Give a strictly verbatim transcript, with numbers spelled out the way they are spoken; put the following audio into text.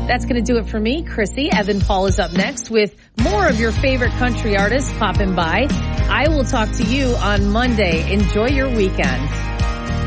That's going to do it for me, Chrissy. Evan Paul is up next with more of your favorite country artists popping by. I will talk to you on Monday. Enjoy your weekend.